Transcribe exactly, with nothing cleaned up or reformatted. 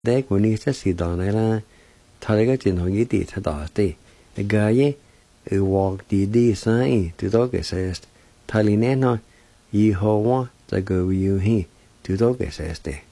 đấy của ni sẽ xì đòn này là thay cái chuyện hồi nghĩ thì thay đòn thì cái gì ở walk đi đi sai từ đó cái sẽ thay liền nói Yehovahจะเกิดอยู่ที่ทุกๆเกษตร